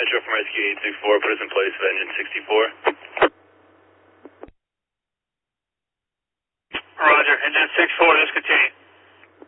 Show from Rescue 864, put us in place of engine 64. Roger, engine 64, let's continue.